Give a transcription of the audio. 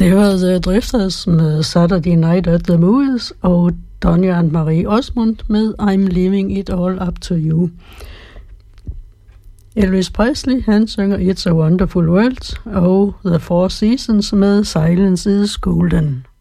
Det var The Drifters med Saturday Night at the Movies og Donny and Marie Osmond med I'm Leaving It All Up to You. Elvis Presley, han synger It's a Wonderful World og The Four Seasons med Silence is Golden.